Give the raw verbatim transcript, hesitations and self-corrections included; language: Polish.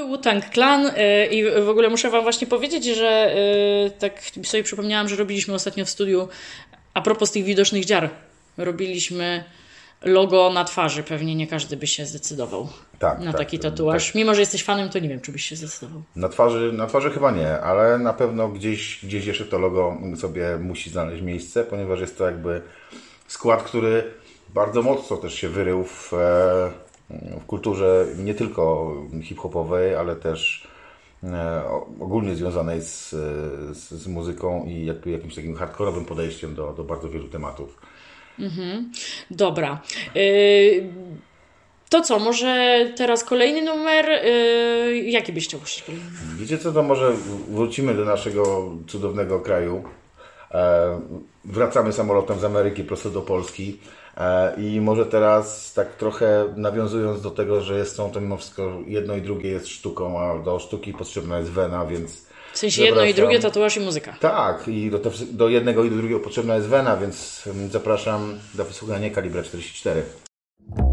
był Wu-Tang Clan i w ogóle muszę wam właśnie powiedzieć, że tak sobie przypomniałam, że robiliśmy ostatnio w studiu, a propos tych widocznych dziar, robiliśmy logo na twarzy. Pewnie nie każdy by się zdecydował tak, na tak, taki tatuaż. Tak. Mimo, że jesteś fanem, to nie wiem, czy byś się zdecydował. Na twarzy, na twarzy chyba nie, ale na pewno gdzieś, gdzieś jeszcze to logo sobie musi znaleźć miejsce, ponieważ jest to jakby skład, który bardzo mocno też się wyrył w, w kulturze nie tylko hip-hopowej, ale też ogólnie związanej z, z, z muzyką i jakby jakimś takim hardkorowym podejściem do, do bardzo wielu tematów. Mhm. Dobra. Y- to co, może teraz kolejny numer? Y- jaki byś chciał puścić? Wiecie co, to może wrócimy do naszego cudownego kraju. E- wracamy samolotem z Ameryki prosto do Polski. I może teraz tak trochę nawiązując do tego, że jest to mimo wszystko jedno i drugie jest sztuką, a do sztuki potrzebna jest wena, więc... W sensie jedno i drugie, tatuaż i muzyka. Tak, i do, te, do jednego i do drugiego potrzebna jest wena, więc zapraszam do wysłuchania Kalibra czterdzieści cztery.